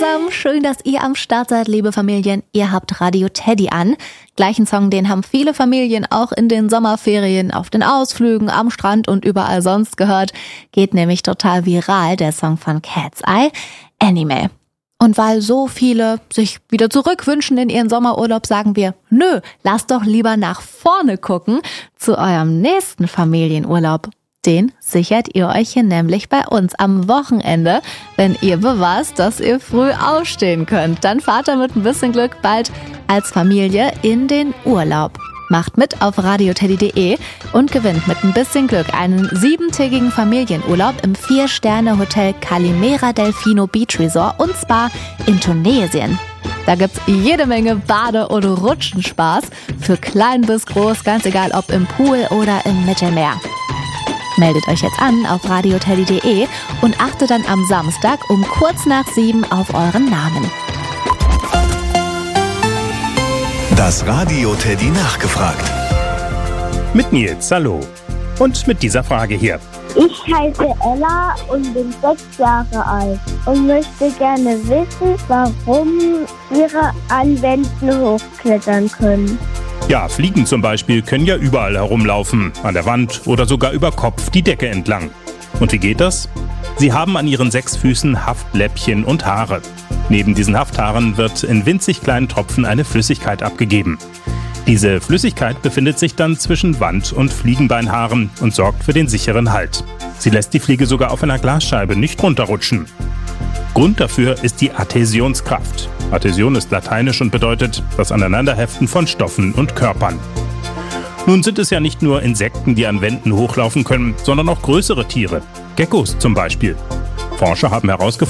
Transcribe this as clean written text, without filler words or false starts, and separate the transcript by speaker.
Speaker 1: zusammen, schön, dass ihr am Start seid, liebe Familien. Ihr habt Radio Teddy an. Gleichen Song, den haben viele Familien auch in den Sommerferien, auf den Ausflügen, am Strand und überall sonst gehört. Geht nämlich total viral, der Song von Cat's Eye, Animal. Und weil so viele sich wieder zurückwünschen in ihren Sommerurlaub, sagen wir, nö, lasst doch lieber nach vorne gucken zu eurem nächsten Familienurlaub. Den sichert ihr euch hier nämlich bei uns am Wochenende, wenn ihr beweist, dass ihr früh aufstehen könnt. Dann fahrt ihr mit ein bisschen Glück bald als Familie in den Urlaub. Macht mit auf radioteddy.de und gewinnt mit ein bisschen Glück einen 7-tägigen Familienurlaub im 4-Sterne-Hotel Calimera Delfino Beach Resort und Spa in Tunesien. Da gibt's jede Menge Bade- und Rutschenspaß für klein bis groß, ganz egal ob im Pool oder im Mittelmeer. Meldet euch jetzt an auf radioteddy.de und achtet dann am Samstag um kurz nach 7 auf euren Namen.
Speaker 2: Das Radio Teddy nachgefragt.
Speaker 3: Mit Nils, hallo. Und mit dieser Frage hier.
Speaker 4: Ich heiße Ella und bin 6 Jahre alt und möchte gerne wissen, warum wir an Wänden hochklettern können.
Speaker 3: Ja, Fliegen zum Beispiel können ja überall herumlaufen, an der Wand oder sogar über Kopf die Decke entlang. Und wie geht das? Sie haben an ihren 6 Füßen Haftläppchen und Haare. Neben diesen Hafthaaren wird in winzig kleinen Tropfen eine Flüssigkeit abgegeben. Diese Flüssigkeit befindet sich dann zwischen Wand- und Fliegenbeinhaaren und sorgt für den sicheren Halt. Sie lässt die Fliege sogar auf einer Glasscheibe nicht runterrutschen. Grund dafür ist die Adhäsionskraft. Adhäsion ist lateinisch und bedeutet das Aneinanderheften von Stoffen und Körpern. Nun sind es ja nicht nur Insekten, die an Wänden hochlaufen können, sondern auch größere Tiere. Geckos zum Beispiel. Forscher haben herausgefunden,